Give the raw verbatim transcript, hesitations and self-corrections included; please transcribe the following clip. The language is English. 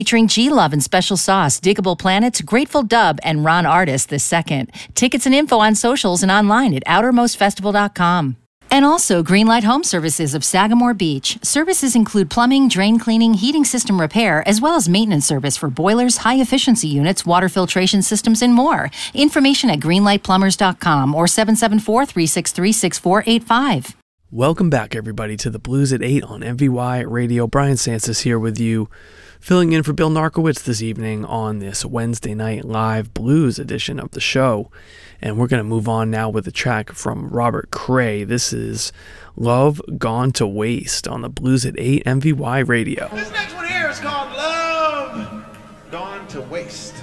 Featuring G-Love and Special Sauce, Diggable Planets, Grateful Dub, and Ron Artist the Second. Tickets and info on socials and online at outermost festival dot com. And also Greenlight Home Services of Sagamore Beach. Services include plumbing, drain cleaning, heating system repair, as well as maintenance service for boilers, high-efficiency units, water filtration systems, and more. Information at greenlight plumbers dot com or seven seven four, three six three, six four eight five. Welcome back, everybody, to the Blues at eight on M V Y Radio. Brian Sansis here with you, filling in for Bill Narkowitz this evening on this Wednesday night live blues edition of the show. And we're going to move on now with a track from Robert Cray. This is Love Gone to Waste on the Blues at eight M V Y Radio. This next one here is called Love Gone to Waste.